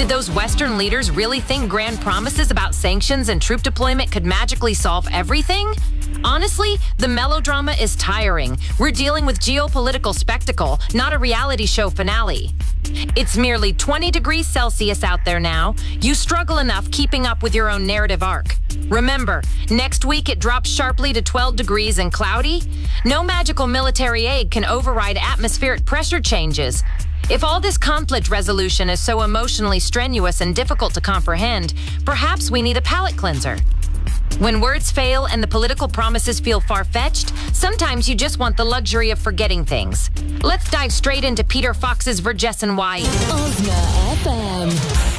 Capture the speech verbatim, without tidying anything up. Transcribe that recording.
Did those Western leaders really think grand promises about sanctions and troop deployment could magically solve everything? Honestly, the melodrama is tiring. We're dealing with geopolitical spectacle, not a reality show finale. It's merely twenty degrees Celsius out there now. You struggle enough keeping up with your own narrative arc. Remember, next week it drops sharply to twelve degrees and cloudy. No magical military aid can override atmospheric pressure changes. If all this conflict resolution is so emotionally strenuous and difficult to comprehend, perhaps we need a palate cleanser. When words fail and the political promises feel far-fetched, sometimes you just want the luxury of forgetting things. Let's dive straight into Peter Fox's Vergessen Y. Ozna F M.